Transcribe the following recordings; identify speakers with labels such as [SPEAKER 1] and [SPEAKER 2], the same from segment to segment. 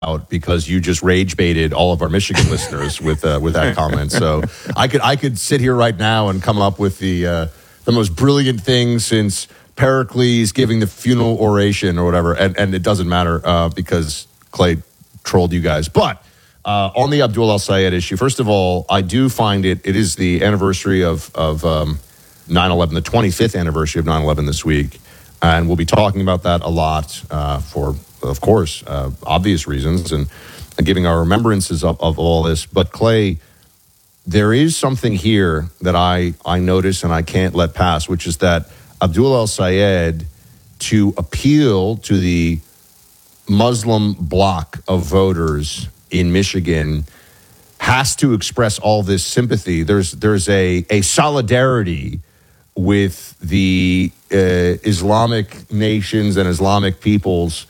[SPEAKER 1] because you just rage baited all of our Michigan listeners with that comment. So I could sit here right now and come up with the most brilliant thing since Pericles giving the funeral oration or whatever, and it doesn't matter because Clay trolled you guys. But on the Abdul El-Sayed issue, first of all, I do find it is the anniversary of 9/11, the 25th anniversary of 9/11 this week, and we'll be talking about that a lot for, of course, obvious reasons and giving our remembrances of all this. But Clay, there is something here that I notice and I can't let pass, which is that Abdul El-Sayed, to appeal to the Muslim bloc of voters in Michigan, has to express all this sympathy. There's a solidarity with the Islamic nations and Islamic peoples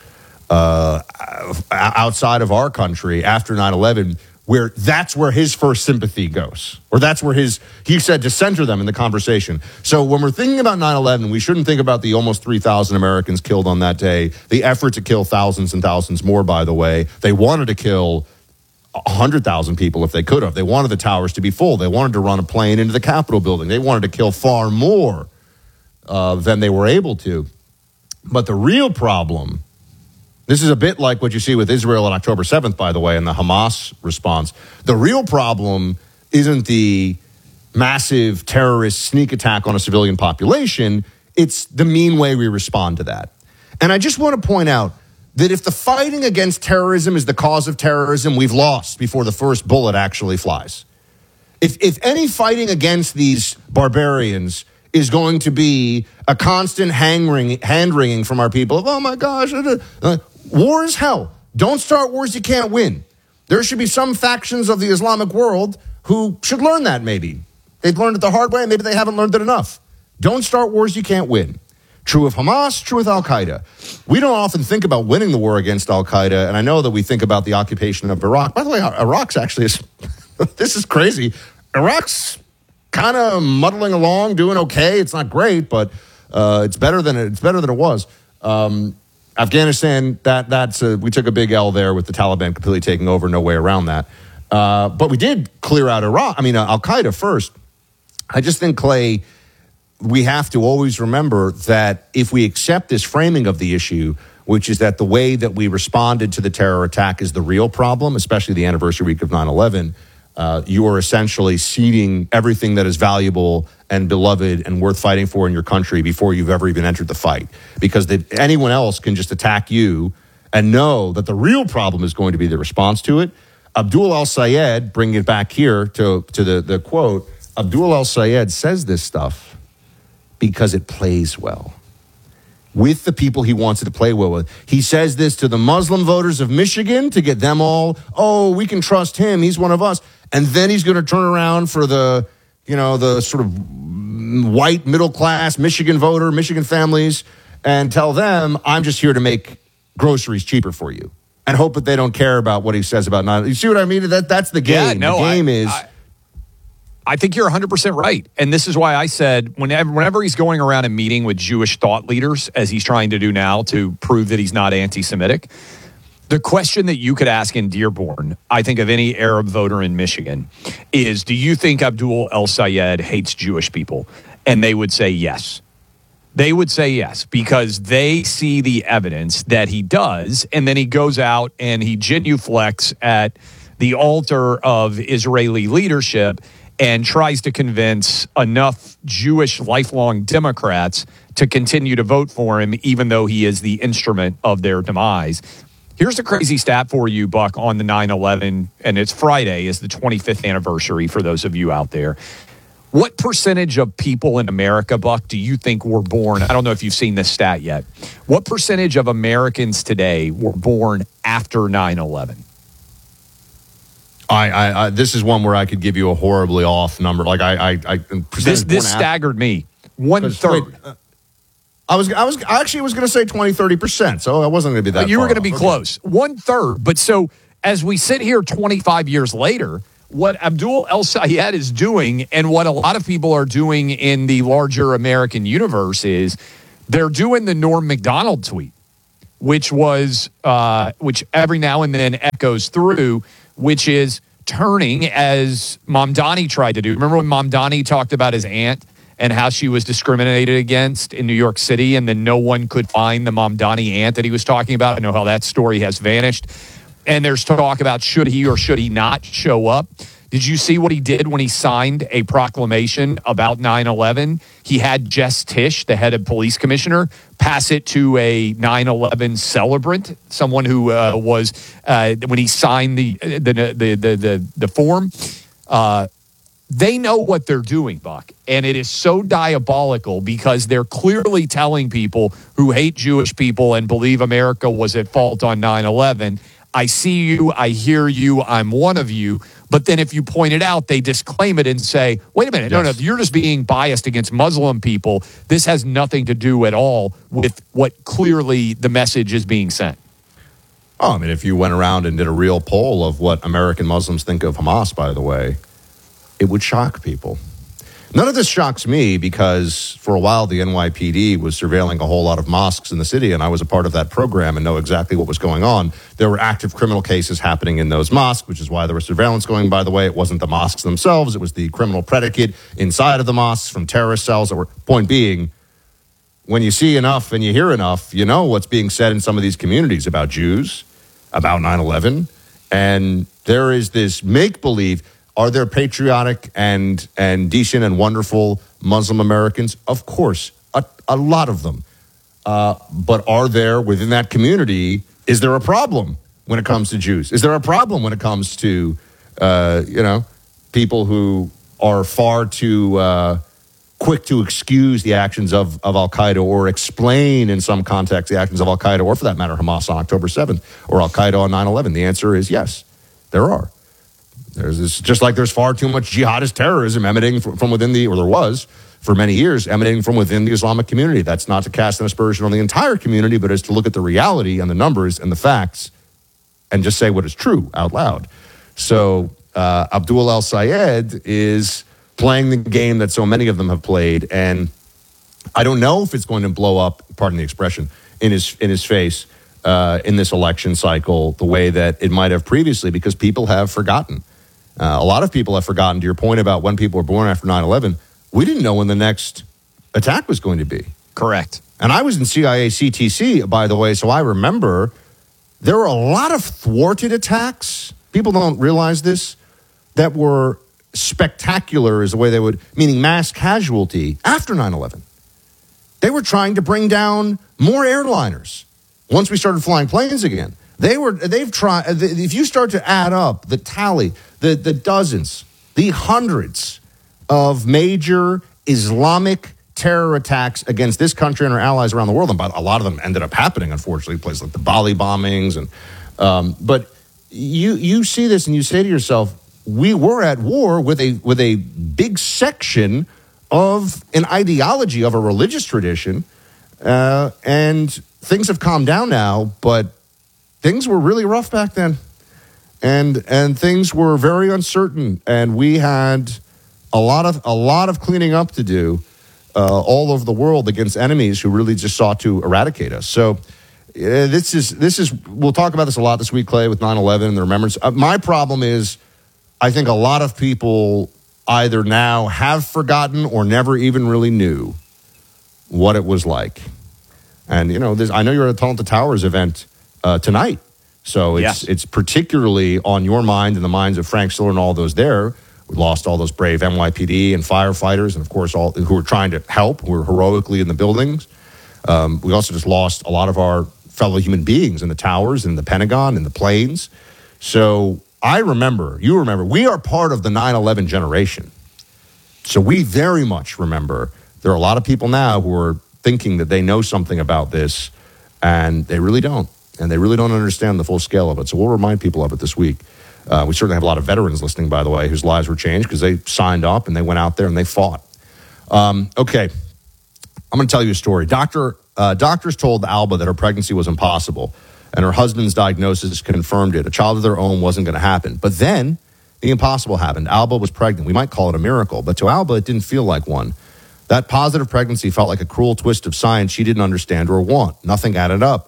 [SPEAKER 1] outside of our country after 9/11, where that's where his first sympathy goes, or that's where he said to center them in the conversation. So when we're thinking about 9/11, we shouldn't think about the almost 3,000 Americans killed on that day, the effort to kill thousands and thousands more, by the way. They wanted to kill 100,000 people if they could have. They wanted the towers to be full. They wanted to run a plane into the Capitol building. They wanted to kill far more than they were able to. But the real problem, this is a bit like what you see with Israel on October 7th, by the way, and the Hamas response. The real problem isn't the massive terrorist sneak attack on a civilian population. It's the mean way we respond to that. And I just want to point out that if the fighting against terrorism is the cause of terrorism, we've lost before the first bullet actually flies. If any fighting against these barbarians is going to be a constant hand-wringing from our people of, oh my gosh, war is hell. Don't start wars you can't win. There should be some factions of the Islamic world who should learn that maybe. They've learned it the hard way, maybe they haven't learned it enough. Don't start wars you can't win. True of Hamas, true with Al-Qaeda. We don't often think about winning the war against Al-Qaeda, and I know that we think about the occupation of Iraq. By the way, Iraq's actually, this is crazy. Iraq's kind of muddling along, doing okay. It's not great, but it's better than it was. Afghanistan, we took a big L there with the Taliban completely taking over. No way around that. But we did clear out Al-Qaeda first. I just think, Clay, we have to always remember that if we accept this framing of the issue, which is that the way that we responded to the terror attack is the real problem, especially the anniversary week of 9/11, you are essentially ceding everything that is valuable and beloved and worth fighting for in your country before you've ever even entered the fight. Because anyone else can just attack you and know that the real problem is going to be the response to it. Abdul El-Sayed, bringing it back here to the quote, Abdul El-Sayed says this stuff because it plays well with the people he wants it to play well with. He says this to the Muslim voters of Michigan to get them all, we can trust him, he's one of us. And then he's going to turn around for the sort of white middle class Michigan voter, Michigan families, and tell them, I'm just here to make groceries cheaper for you. And hope that they don't care about what he says about 9. You see what I mean? That's the game.
[SPEAKER 2] Yeah, no,
[SPEAKER 1] the game
[SPEAKER 2] I think you're 100% right. And this is why I said whenever he's going around and meeting with Jewish thought leaders, as he's trying to do now to prove that he's not anti-Semitic, the question that you could ask in Dearborn, I think, of any Arab voter in Michigan is, do you think Abdul El-Sayed hates Jewish people? And they would say yes. They would say yes, because they see the evidence that he does, and then he goes out and he genuflects at the altar of Israeli leadership and tries to convince enough Jewish lifelong Democrats to continue to vote for him, even though he is the instrument of their demise. Here's a crazy stat for you, Buck, on the 9/11, and it's Friday, is the 25th anniversary for those of you out there. What percentage of people in America, Buck, do you think were born? I don't know if you've seen this stat yet. What percentage of Americans today were born after 9/11?
[SPEAKER 1] This is one where I could give you a horribly off number. Like
[SPEAKER 2] this staggered me. 1/3.
[SPEAKER 1] I was going to say 20-30%, so I wasn't going to be that.
[SPEAKER 2] You were going to be
[SPEAKER 1] off.
[SPEAKER 2] close. 1/3. But so as we sit here 25 years later, what Abdul El-Sayed is doing, and what a lot of people are doing in the larger American universe, is they're doing the Norm Macdonald tweet, which every now and then echoes through, which is turning, as Mamdani tried to do. Remember when Mamdani talked about his aunt and how she was discriminated against in New York City, and then no one could find the Mamdani aunt that he was talking about? I know how that story has vanished. And there's talk about should he or should he not show up. Did you see what he did when he signed a proclamation about 9/11? He had Jess Tisch, the head of police commissioner, pass it to a 9/11 celebrant, someone who was when he signed the form. They know what they're doing, Buck, and it is so diabolical because they're clearly telling people who hate Jewish people and believe America was at fault on 9/11. I see you, I hear you, I'm one of you. But then if you point it out, they disclaim it and say, wait a minute, no, you're just being biased against Muslim people. This has nothing to do at all with what clearly the message is being sent.
[SPEAKER 1] Oh, I mean, if you went around and did a real poll of what American Muslims think of Hamas, by the way, it would shock people. None of this shocks me because for a while the NYPD was surveilling a whole lot of mosques in the city, and I was a part of that program and know exactly what was going on. There were active criminal cases happening in those mosques, which is why there was surveillance going, by the way. It wasn't the mosques themselves. It was the criminal predicate inside of the mosques from terrorist cells that were, point being, when you see enough and you hear enough, you know what's being said in some of these communities about Jews, about 9/11, and there is this make-believe. Are there patriotic and decent and wonderful Muslim Americans? Of course, a lot of them. But are there within that community, is there a problem when it comes to Jews? Is there a problem when it comes to, people who are far too quick to excuse the actions of Al-Qaeda or explain in some context the actions of Al-Qaeda or, for that matter, Hamas on October 7th or Al-Qaeda on 9/11? The answer is yes, there are. There's this, just like there's far too much jihadist terrorism emanating from within there was for many years, emanating from within the Islamic community. That's not to cast an aspersion on the entire community, but is to look at the reality and the numbers and the facts and just say what is true out loud. So Abdul al-Sayed is playing the game that so many of them have played, and I don't know if it's going to blow up, pardon the expression, in his face in this election cycle the way that it might have previously, because people have forgotten. A lot of people have forgotten, to your point about when people were born after 9/11, we didn't know when the next attack was going to be.
[SPEAKER 2] Correct.
[SPEAKER 1] And I was in CIA CTC, by the way, so I remember there were a lot of thwarted attacks. People don't realize this, that were spectacular is the way they would, meaning mass casualty after 9/11. They were trying to bring down more airliners. Once we started flying planes again, they've tried. If you start to add up the tally, the dozens, the hundreds of major Islamic terror attacks against this country and our allies around the world, and a lot of them ended up happening, unfortunately, places like the Bali bombings, and but you see this and you say to yourself, we were at war with a big section of an ideology of a religious tradition, and things have calmed down now, but things were really rough back then, and things were very uncertain, and we had a lot of cleaning up to do all over the world against enemies who really just sought to eradicate us. So this is we'll talk about this a lot this week, Clay, with 9/11 and the remembrance. My problem is, I think a lot of people either now have forgotten or never even really knew what it was like. And, I know you're at a Tunnel to Towers event tonight. So it's particularly on your mind and the minds of Frank Stiller and all those there. We lost all those brave NYPD and firefighters, and, of course, all who were trying to help, who were heroically in the buildings. We also just lost a lot of our fellow human beings in the towers, in the Pentagon, in the planes. So I remember, you remember, we are part of the 9/11 generation. So we very much remember. There are a lot of people now who are thinking that they know something about this, and they really don't. And they really don't understand the full scale of it. So we'll remind people of it this week. We certainly have a lot of veterans listening, by the way, whose lives were changed because they signed up and they went out there and they fought. Okay, I'm going to tell you a story. Doctors told Alba that her pregnancy was impossible, and her husband's diagnosis confirmed it. A child of their own wasn't going to happen. But then the impossible happened. Alba was pregnant. We might call it a miracle, but to Alba, it didn't feel like one. That positive pregnancy felt like a cruel twist of science she didn't understand or want. Nothing added up.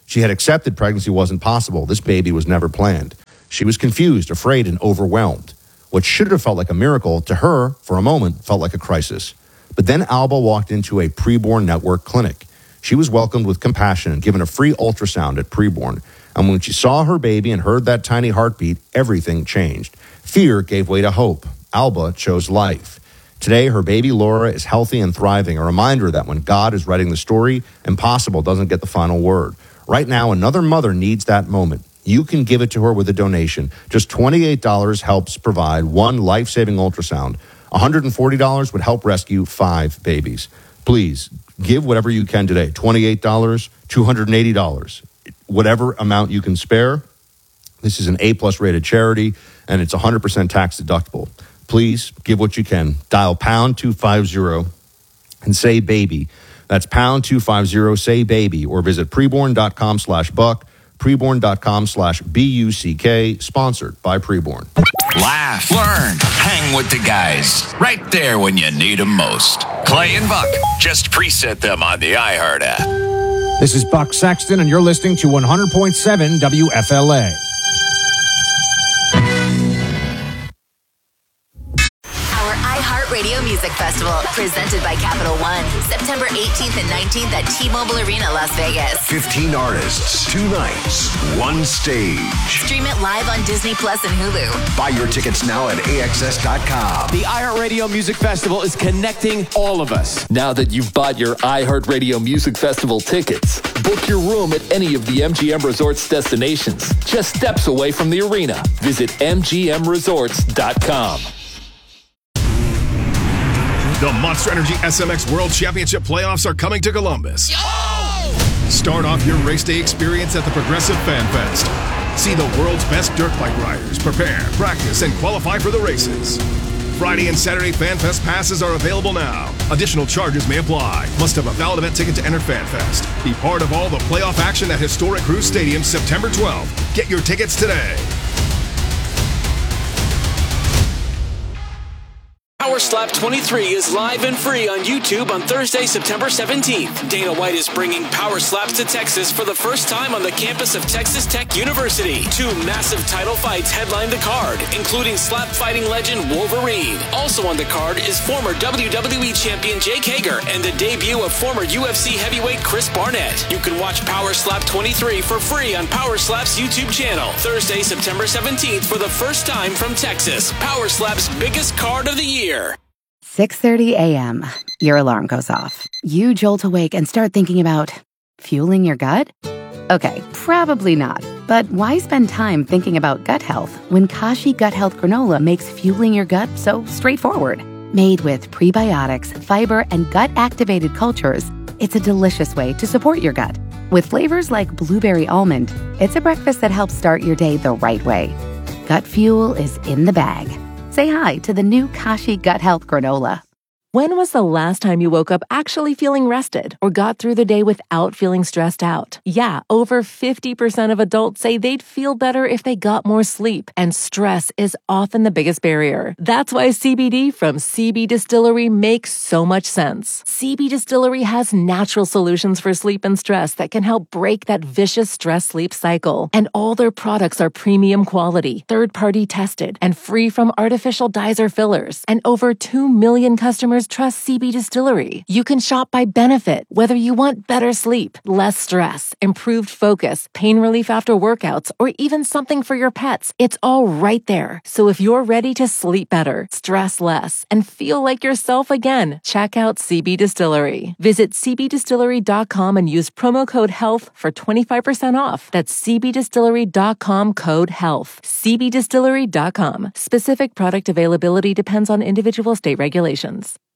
[SPEAKER 1] She had accepted pregnancy wasn't possible. This baby was never planned. She was confused, afraid, and overwhelmed. What should have felt like a miracle, to her, for a moment, felt like a crisis. But then Alba walked into a preborn network clinic. She was welcomed with compassion and given a free ultrasound at preborn. And when she saw her baby and heard that tiny heartbeat, everything changed. Fear gave way to hope. Alba chose life. Today, her baby Laura is healthy and thriving, a reminder that when God is writing the story, impossible doesn't get the final word. Right now, another mother needs that moment. You can give it to her with a donation. Just $28 helps provide one life-saving ultrasound. $140 would help rescue 5 babies. Please, give whatever you can today. $28, $280, whatever amount you can spare. This is an A+ rated charity, and it's 100% tax deductible. Please, give what you can. Dial pound 250 and say baby. That's pound 250, say baby, or visit preborn.com/buck, preborn.com/BUCK, sponsored by Preborn.
[SPEAKER 3] Laugh, learn, hang with the guys, right there when you need them most. Clay and Buck, just preset them on the iHeart app.
[SPEAKER 4] This is Buck Sexton, and you're listening to 100.7 WFLA.
[SPEAKER 5] Radio Music Festival, presented by Capital One, September 18th and 19th at T-Mobile Arena, Las Vegas.
[SPEAKER 6] 15 artists, 2 nights, 1 stage.
[SPEAKER 5] Stream it live on Disney Plus and Hulu.
[SPEAKER 6] Buy your tickets now at AXS.com.
[SPEAKER 7] The iHeartRadio Music Festival is connecting all of us.
[SPEAKER 8] Now that you've bought your iHeartRadio Music Festival tickets, book your room at any of the MGM Resorts destinations, just steps away from the arena. Visit MGMResorts.com.
[SPEAKER 9] The Monster Energy SMX World Championship playoffs are coming to Columbus. Yo! Start off your race day experience at the Progressive Fan Fest. See the world's best dirt bike riders prepare, practice, and qualify for the races. Friday and Saturday Fan Fest passes are available now. Additional charges may apply. Must have a valid event ticket to enter Fan Fest. Be part of all the playoff action at historic Cruise Stadium September 12th. Get your tickets today.
[SPEAKER 10] Power Slap 23 is live and free on YouTube on Thursday, September 17th. Dana White is bringing Power Slaps to Texas for the first time on the campus of Texas Tech University. 2 massive title fights headline the card, including slap fighting legend Wolverine. Also on the card is former WWE champion Jake Hager and the debut of former UFC heavyweight Chris Barnett. You can watch Power Slap 23 for free on Power Slap's YouTube channel. Thursday, September 17th for the first time from Texas. Power Slap's biggest card of the year.
[SPEAKER 11] 6:30 a.m. Your alarm goes off. You jolt awake and start thinking about fueling your gut? Okay, probably not. But why spend time thinking about gut health when Kashi Gut Health Granola makes fueling your gut so straightforward? Made with prebiotics, fiber, and gut-activated cultures, it's a delicious way to support your gut. With flavors like blueberry almond, it's a breakfast that helps start your day the right way. Gut fuel is in the bag. Say hi to the new Kashi Gut Health Granola.
[SPEAKER 12] When was the last time you woke up actually feeling rested or got through the day without feeling stressed out? Yeah, over 50% of adults say they'd feel better if they got more sleep, and stress is often the biggest barrier. That's why CBD from CB Distillery makes so much sense. CB Distillery has natural solutions for sleep and stress that can help break that vicious stress-sleep cycle. And all their products are premium quality, third-party tested, and free from artificial dyes or fillers. And over 2 million customers trust CB Distillery. You can shop by benefit, whether you want better sleep, less stress, improved focus, pain relief after workouts, or even something for your pets. It's all right there. So if you're ready to sleep better, stress less, and feel like yourself again, check out CB Distillery. Visit cbdistillery.com and use promo code HEALTH for 25% off. That's cbdistillery.com code HEALTH. cbdistillery.com. Specific product availability depends on individual state regulations.